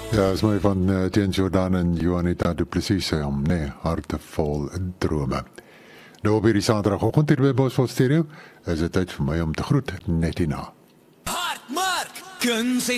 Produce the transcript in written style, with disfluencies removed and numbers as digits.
Ja, is mooi van Teen Jordan en Juanita Du Plessis om nee, hartevol drome. Nou op hierdie Saterdagoggend hier by Bosveld Stereo, is dit tyd vir my om te groet net hierna. Hartmark, kuns